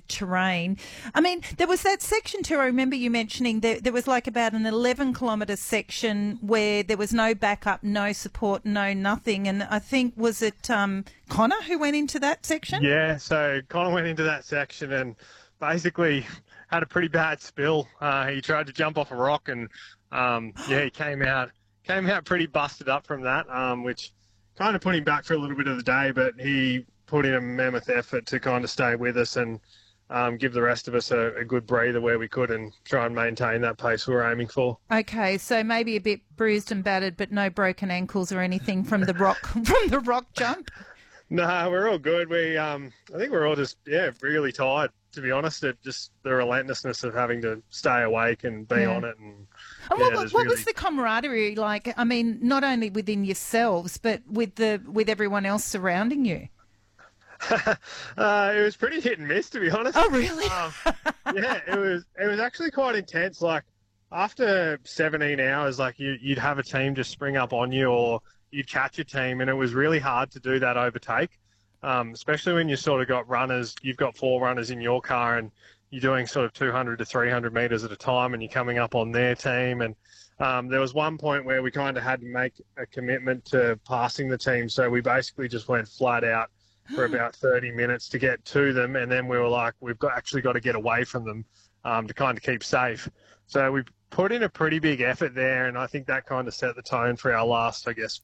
terrain. I mean, there was that section too, I remember you mentioning there was like about an 11-kilometre section where there was no backup, no support, no nothing. And I think, was it Connor who went into that section? Yeah, so Connor went into that section and basically had a pretty bad spill. He tried to jump off a rock and, he came out pretty busted up from that, which kind of put him back for a little bit of the day, but he put in a mammoth effort to kind of stay with us and give the rest of us a good breather where we could and try and maintain that pace we were aiming for. Okay, so maybe a bit bruised and battered, but no broken ankles or anything from the rock jump? No, we're all good. I think we're all just, really tired, to be honest. It just the relentlessness of having to stay awake and be on it. And what was the camaraderie like? I mean, not only within yourselves, but with everyone else surrounding you. It was pretty hit and miss, to be honest. Oh, really? It was actually quite intense. Like after 17 hours, like you'd have a team just spring up on you, or you'd catch a team, and it was really hard to do that overtake. Especially when you sort of got runners, you've got 4 runners in your car and you're doing sort of 200 to 300 metres at a time and you're coming up on their team. And there was one point where we kind of had to make a commitment to passing the team. So we basically just went flat out for about 30 minutes to get to them. And then we were like, actually got to get away from them to kind of keep safe. So we put in a pretty big effort there. And I think that kind of set the tone for our last,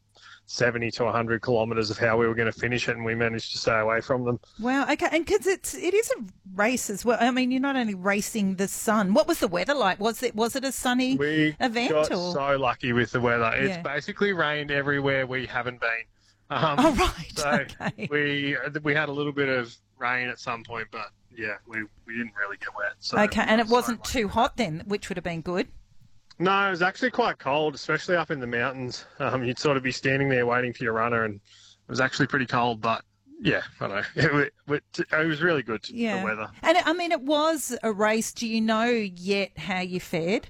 70 to 100 kilometres of how we were going to finish it, and we managed to stay away from them. Wow, okay, and because it is a race as well. I mean, you're not only racing the sun. What was the weather like? Was it a sunny event? We got so lucky with the weather. It's basically rained everywhere we haven't been. Right. So okay. we had a little bit of rain at some point, but we didn't really get wet. So okay, and it wasn't too hot then, which would have been good. No, it was actually quite cold, especially up in the mountains. You'd sort of be standing there waiting for your runner, and it was actually pretty cold, but I don't know. It was really good, the weather. And I mean, it was a race. Do you know yet how you fared?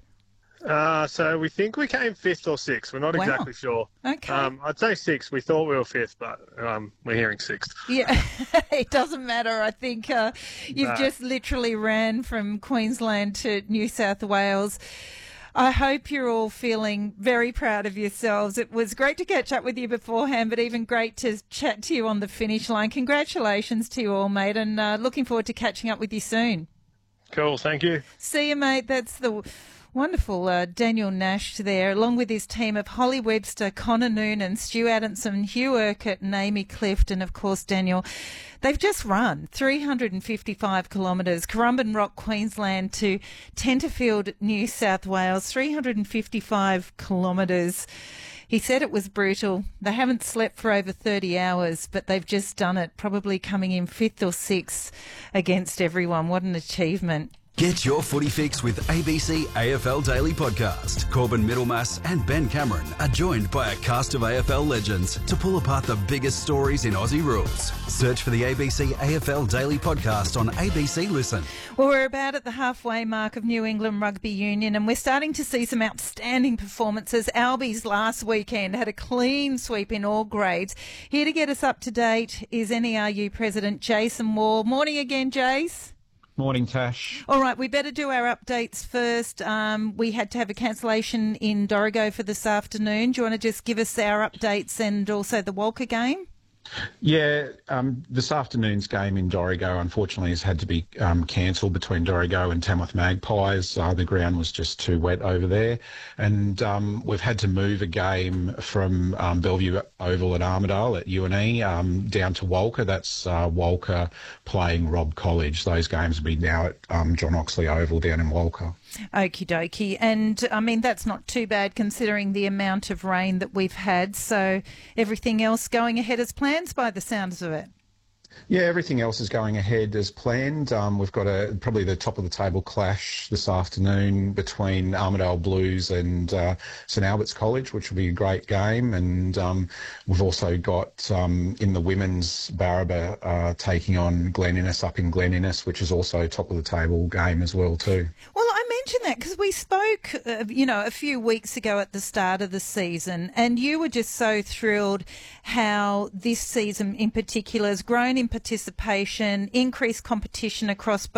So we think we came 5th or 6th. We're not exactly sure. Okay. I'd say 6th. We thought we were 5th, but we're hearing 6th. Yeah, it doesn't matter. I think you've just literally ran from Queensland to New South Wales. I hope you're all feeling very proud of yourselves. It was great to catch up with you beforehand, but even great to chat to you on the finish line. Congratulations to you all, mate, and looking forward to catching up with you soon. Cool, thank you. See you, mate. That's the wonderful Daniel Nash there, along with his team of Holly Webster, Connor Noonan, Stu Adamson, Hugh Urquhart and Amy Clift, and of course Daniel. They've just run 355 kilometres, Currumbin Rock, Queensland to Tenterfield, New South Wales, 355 kilometres. He said it was brutal. They haven't slept for over 30 hours, but they've just done it, probably coming in 5th or 6th against everyone. What an achievement. Get your footy fix with ABC AFL Daily Podcast. Corbin Middlemass and Ben Cameron are joined by a cast of AFL legends to pull apart the biggest stories in Aussie rules. Search for the ABC AFL Daily Podcast on ABC Listen. Well, we're about at the halfway mark of New England Rugby Union, and we're starting to see some outstanding performances. Albies last weekend had a clean sweep in all grades. Here to get us up to date is NERU President Jason Wall. Morning again, Jace. Morning, Tash. All right, we better do our updates first. We had to have a cancellation in Dorrigo for this afternoon. Do you want to just give us our updates and also the Walker game? Yeah, this afternoon's game in Dorrigo, unfortunately, has had to be cancelled between Dorrigo and Tamworth Magpies. The ground was just too wet over there. And we've had to move a game from Bellevue Oval at Armidale at UNE down to Walker. That's Walker playing Robb College. Those games will be now at John Oxley Oval down in Walker. Okie dokie. And, I mean, that's not too bad considering the amount of rain that we've had. So everything else going ahead as planned by the sounds of it? Yeah, everything else is going ahead as planned. We've got probably the top of the table clash this afternoon between Armidale Blues and St Albert's College, which will be a great game. And we've also got in the women's Barraba taking on Glen Innes up in Glen Innes, which is also top of the table game as well too. Well, I mentioned that because we spoke, a few weeks ago at the start of the season, and you were just so thrilled how this season in particular has grown in participation, increased competition across